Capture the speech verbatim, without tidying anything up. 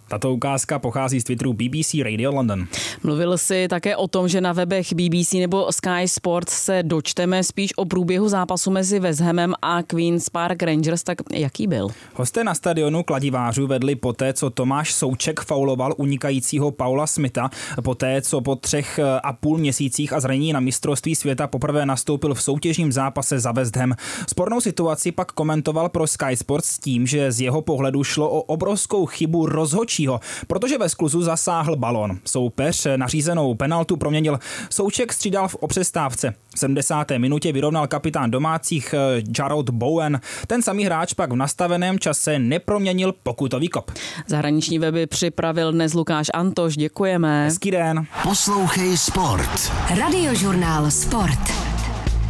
Tato ukázka pochází z Twitteru B B C Radio London. Mluvil jsi také o tom, že na webech B B C nebo Sky Sports se dočteme spíš o průběhu zápasu mezi West Hamem a Queen's Park Rangers, tak jaký byl? Hosté na stadionu Kladivářů vedli poté, co Tomáš Souček fauloval unikajícího Paula Smitha, poté, co po třech a půl měsících a zranění na mistrovství světa poprvé nastoupil v soutěžním zápase za West Ham. Spornou situaci pak komentoval pro Sky Sports s tím, že z jeho pohledu šlo o obrovskou chybu rozhodčího, protože ve skluzu zasáhl balón. Soupeř nařízenou penaltu proměnil. Souček střídal v přestávce. V sedmdesáté minutě vyrovnal kapitán domácích Jarrod Bowen. Ten samý hráč pak v nastaveném čase neproměnil pokutový kop. Zahraniční weby připravil dnes Lukáš Antoš, děkujeme. Hezký den. Poslouchej Sport. Radiožurnál Sport.